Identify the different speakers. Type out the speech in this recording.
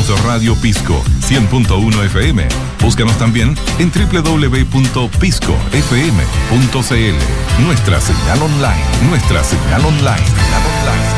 Speaker 1: Radio Pisco 100.1 FM. Búscanos también en www.piscofm.cl. Nuestra señal online.